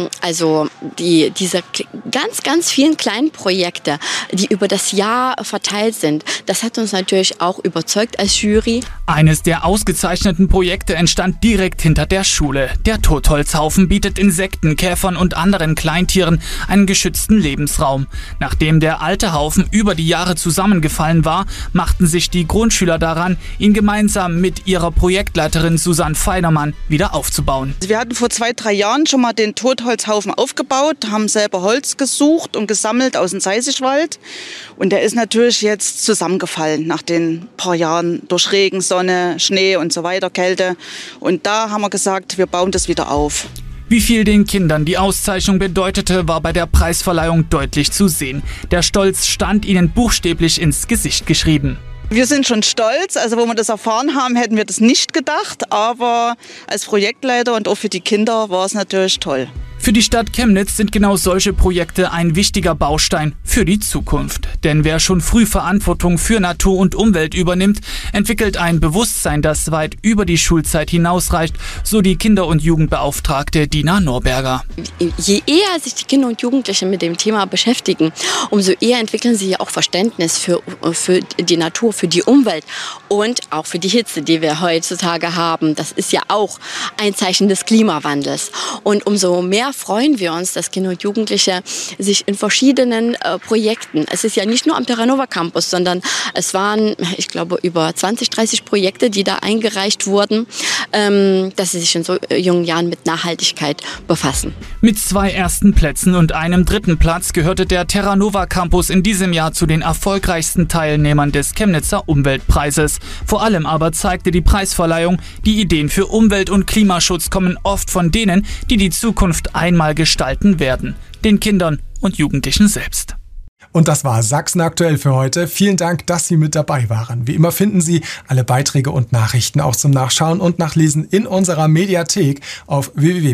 Also diese ganz, ganz vielen kleinen Projekte, die über das Jahr verteilt sind, das hat uns natürlich auch überzeugt als Jury. Eines der ausgezeichneten Projekte entstand direkt hinter der Schule. Der Totholzhaufen bietet Insekten, Käfern und anderen Kleintieren einen geschützten Lebensraum. Nachdem der alte Haufen über die Jahre zusammengefallen war, machten sich die Grundschüler daran, ihn gemeinsam mit ihrer Projektleiterin Susanne Feidermann wieder aufzubauen. Wir hatten vor 2-3 Jahren schon mal den Totholzhaufen aufgebaut, haben selber Holz gesucht und gesammelt aus dem Zeisigwald. Und der ist natürlich jetzt zusammengefallen nach den paar Jahren durch Regen, Sonne, Schnee und so weiter, Kälte. Und da haben wir gesagt, wir bauen das wieder auf. Wie viel den Kindern die Auszeichnung bedeutete, war bei der Preisverleihung deutlich zu sehen. Der Stolz stand ihnen buchstäblich ins Gesicht geschrieben. Wir sind schon stolz, also wo wir das erfahren haben, hätten wir das nicht gedacht, aber als Projektleiter und auch für die Kinder war es natürlich toll. Für die Stadt Chemnitz sind genau solche Projekte ein wichtiger Baustein für die Zukunft. Denn wer schon früh Verantwortung für Natur und Umwelt übernimmt, entwickelt ein Bewusstsein, das weit über die Schulzeit hinausreicht, so die Kinder- und Jugendbeauftragte Dina Norberger. Je eher sich die Kinder und Jugendlichen mit dem Thema beschäftigen, umso eher entwickeln sie ja auch Verständnis für die Natur, für die Umwelt und auch für die Hitze, die wir heutzutage haben. Das ist ja auch ein Zeichen des Klimawandels. Und umso mehr freuen wir uns, dass Kinder und Jugendliche sich in verschiedenen Projekten, es ist ja nicht nur am Terranova Campus, sondern es waren, ich glaube, über 20, 30 Projekte, die da eingereicht wurden, dass sie sich in so jungen Jahren mit Nachhaltigkeit befassen. Mit 2 ersten Plätzen und einem 3. Platz gehörte der Terranova Campus in diesem Jahr zu den erfolgreichsten Teilnehmern des Chemnitzer Umweltpreises. Vor allem aber zeigte die Preisverleihung, die Ideen für Umwelt- und Klimaschutz kommen oft von denen, die die Zukunft einmal gestalten werden, den Kindern und Jugendlichen selbst. Und das war Sachsen aktuell für heute. Vielen Dank, dass Sie mit dabei waren. Wie immer finden Sie alle Beiträge und Nachrichten auch zum Nachschauen und Nachlesen in unserer Mediathek auf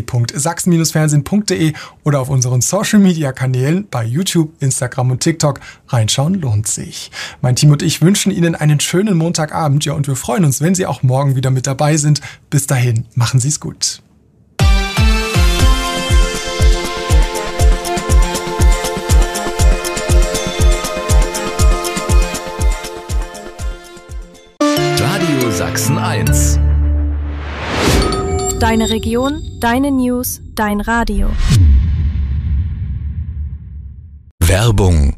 www.sachsen-fernsehen.de oder auf unseren Social-Media-Kanälen bei YouTube, Instagram und TikTok. Reinschauen lohnt sich. Mein Team und ich wünschen Ihnen einen schönen Montagabend. Ja, und wir freuen uns, wenn Sie auch morgen wieder mit dabei sind. Bis dahin, machen Sie es gut. Sachsen 1. Deine Region, deine News, dein Radio. Werbung.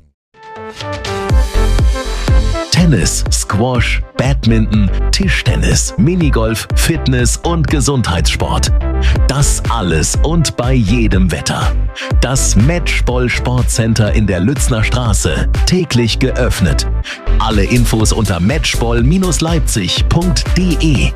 Tennis, Squash, Badminton, Tischtennis, Minigolf, Fitness und Gesundheitssport. Das alles und bei jedem Wetter. Das Matchball Sportcenter in der Lützner Straße. Täglich geöffnet. Alle Infos unter matchball-leipzig.de.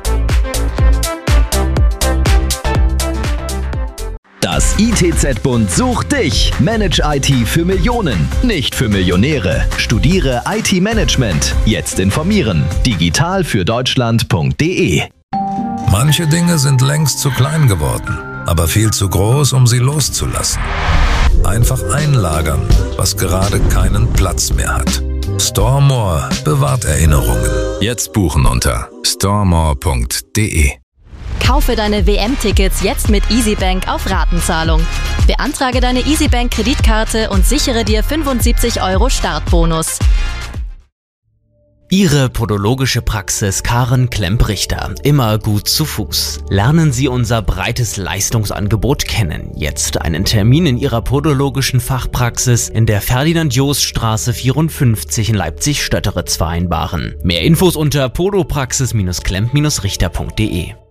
Das ITZ-Bund sucht dich. Manage IT für Millionen, nicht für Millionäre. Studiere IT-Management. Jetzt informieren. digitalfürdeutschland.de. Manche Dinge sind längst zu klein geworden, aber viel zu groß, um sie loszulassen. Einfach einlagern, was gerade keinen Platz mehr hat. StoreMore bewahrt Erinnerungen. Jetzt buchen unter storemore.de. Kaufe deine WM-Tickets jetzt mit EasyBank auf Ratenzahlung. Beantrage deine EasyBank-Kreditkarte und sichere dir 75 € Startbonus. Ihre podologische Praxis Karen Klemp-Richter. Immer gut zu Fuß. Lernen Sie unser breites Leistungsangebot kennen. Jetzt einen Termin in Ihrer podologischen Fachpraxis in der Ferdinand-Jost-Straße 54 in Leipzig-Stötteritz vereinbaren. Mehr Infos unter podopraxis-klemp-richter.de.